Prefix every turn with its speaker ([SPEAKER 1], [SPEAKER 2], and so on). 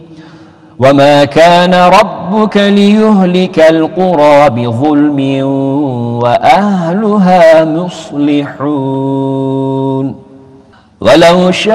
[SPEAKER 1] وما كان ربك ليهلك القرى بظلم وأهلها مصلحون ولو شاء